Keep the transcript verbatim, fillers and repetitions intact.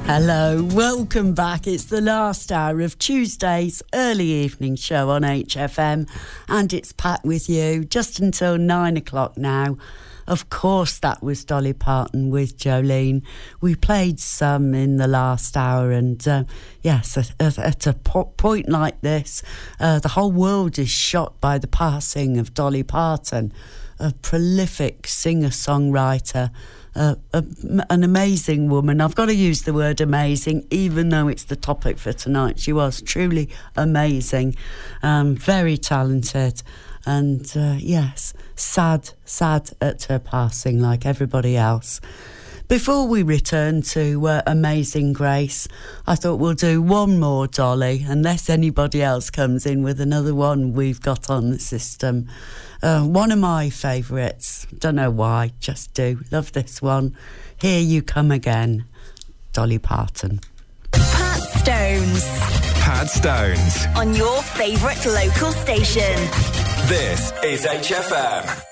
Hello, welcome back. It's the last hour of Tuesday's early evening show on H F M, and it's Pat with you just until nine o'clock now. Of course, that was Dolly Parton with Jolene. We played some in the last hour, and uh, yes, at, at, at a po- point like this, uh, the whole world is shocked by the passing of Dolly Parton, a prolific singer-songwriter. Uh, a, an amazing woman. I've got to use the word amazing, even though it's the topic for tonight. She was truly amazing, um, very talented, and uh, yes, sad, sad at her passing, like everybody else. Before we return to uh, Amazing Grace, I thought we'll do one more Dolly, unless anybody else comes in with another one we've got on the system. Uh, one of my favourites, don't know why, just do. Love this one. Here You Come Again, Dolly Parton. Pat Stones. Pat Stones. On your favourite local station. This is H F M.